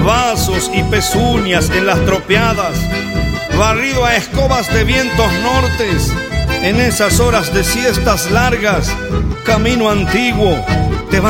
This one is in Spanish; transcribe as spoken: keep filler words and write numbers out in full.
vasos y pezuñas en las tropeadas, barrido a escobas de vientos nortes, en esas horas de siestas largas, camino antiguo, te vas